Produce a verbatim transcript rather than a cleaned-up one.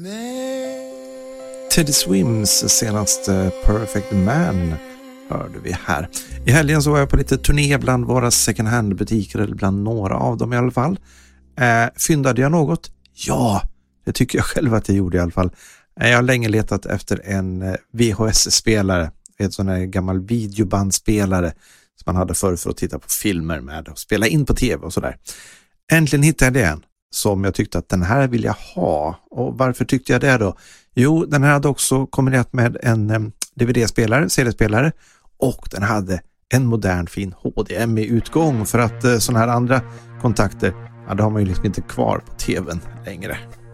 Teddy Swims senaste Perfect Man hörde vi här. I helgen så var jag på lite turné bland våra second hand-butiker, eller bland några av dem i alla fall. Eh, fyndade jag något? Ja, det tycker jag själv att jag gjorde i alla fall. Eh, jag har länge letat efter en V H S-spelare, en sån här gammal videobandspelare som man hade förr för att titta på filmer med och spela in på tv och sådär. Äntligen hittade jag en som jag tyckte att den här vill jag ha. Och varför tyckte jag det då? Jo, den här hade också kombinerat med en um, D V D-spelare, C D-spelare, och den hade en modern fin H D M I-utgång, för att uh, sådana här andra kontakter, ja, det har man ju liksom inte kvar på tvn längre.